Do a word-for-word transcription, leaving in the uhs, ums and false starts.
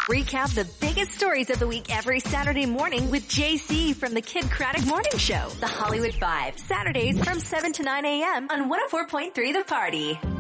Recap the biggest stories of the week every Saturday morning with J C from the Kid Craddock Morning Show. The Hollywood Five, Saturdays from seven to nine a.m. on one oh four point three The Party.